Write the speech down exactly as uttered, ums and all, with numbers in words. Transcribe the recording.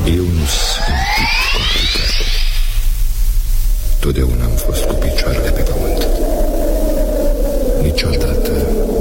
Eu nu sunt un tip complicat. Totdeauna am fost cu picioarele pe pământ. Niciodată